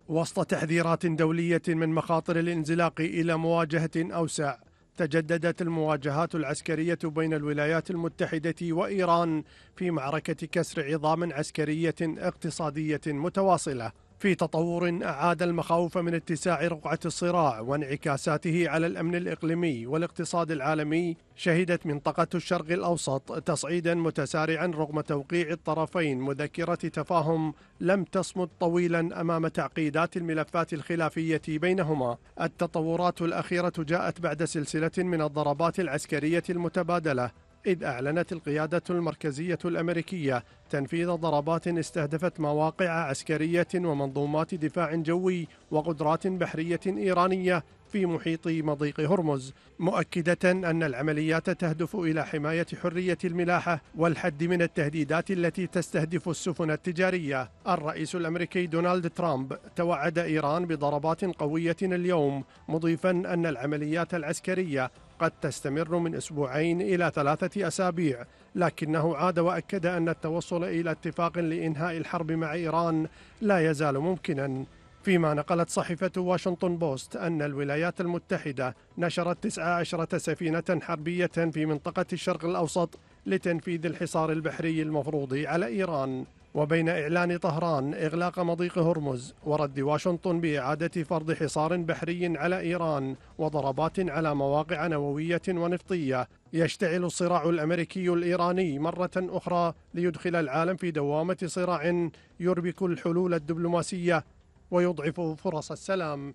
وسط تحذيرات دولية من مخاطر الانزلاق إلى مواجهة أوسع، تجددت المواجهات العسكرية بين الولايات المتحدة وإيران في معركة كسر عظام عسكرية اقتصادية متواصلة، في تطور أعاد المخاوف من اتساع رقعة الصراع وانعكاساته على الأمن الإقليمي والاقتصاد العالمي. شهدت منطقة الشرق الأوسط تصعيدا متسارعا رغم توقيع الطرفين مذكرة تفاهم لم تصمد طويلا أمام تعقيدات الملفات الخلافية بينهما. التطورات الأخيرة جاءت بعد سلسلة من الضربات العسكرية المتبادلة، إذ أعلنت القيادة المركزية الأمريكية تنفيذ ضربات استهدفت مواقع عسكرية ومنظومات دفاع جوي وقدرات بحرية إيرانية في محيط مضيق هرمز، مؤكدة أن العمليات تهدف إلى حماية حرية الملاحة والحد من التهديدات التي تستهدف السفن التجارية. الرئيس الأمريكي دونالد ترامب توعد إيران بضربات قوية اليوم، مضيفا أن العمليات العسكرية قد تستمر من أسبوعين إلى 3 أسابيع، لكنه عاد وأكد أن التوصل إلى اتفاق لإنهاء الحرب مع إيران لا يزال ممكنا. فيما نقلت صحيفة واشنطن بوست أن الولايات المتحدة نشرت 19 سفينة حربية في منطقة الشرق الأوسط لتنفيذ الحصار البحري المفروض على إيران. وبين إعلان طهران إغلاق مضيق هرمز ورد واشنطن بإعادة فرض حصار بحري على إيران وضربات على مواقع نووية ونفطية، يشتعل الصراع الأمريكي الإيراني مرة أخرى ليدخل العالم في دوامة صراع يربك الحلول الدبلوماسية ويضعف فرص السلام.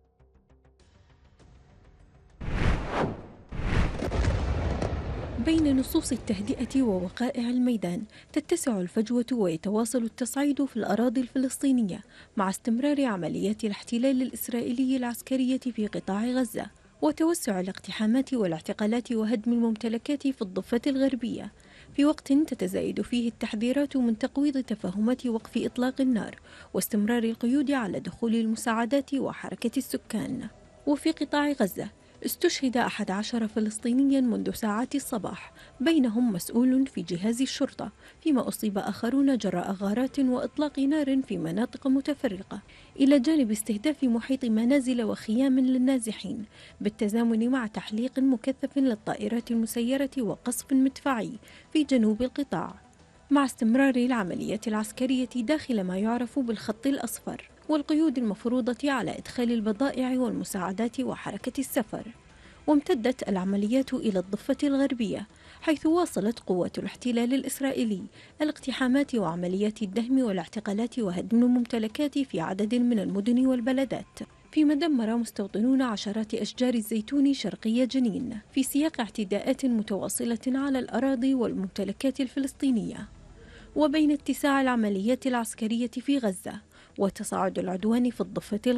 بين نصوص التهدئة ووقائع الميدان تتسع الفجوة ويتواصل التصعيد في الأراضي الفلسطينية مع استمرار عمليات الاحتلال الإسرائيلي العسكرية في قطاع غزة وتوسع الاقتحامات والاعتقالات وهدم الممتلكات في الضفة الغربية، في وقت تتزايد فيه التحذيرات من تقويض تفاهمات وقف إطلاق النار واستمرار القيود على دخول المساعدات وحركة السكان. وفي قطاع غزة استشهد 11 فلسطينيا منذ ساعات الصباح، بينهم مسؤول في جهاز الشرطة، فيما أصيب آخرون جراء غارات وإطلاق نار في مناطق متفرقة، إلى جانب استهداف محيط منازل وخيام للنازحين، بالتزامن مع تحليق مكثف للطائرات المسيرة وقصف مدفعي في جنوب القطاع، مع استمرار العمليات العسكرية داخل ما يعرف بالخط الأصفر والقيود المفروضة على إدخال البضائع والمساعدات وحركة السفر. وامتدت العمليات إلى الضفة الغربية، حيث واصلت قوات الاحتلال الإسرائيلي الاقتحامات وعمليات الدهم والاعتقالات وهدم الممتلكات في عدد من المدن والبلدات، فيما دمر مستوطنون عشرات أشجار الزيتون شرقي جنين في سياق اعتداءات متواصلة على الأراضي والممتلكات الفلسطينية. وبين اتساع العمليات العسكرية في غزة وتصاعد العدوان في الضفة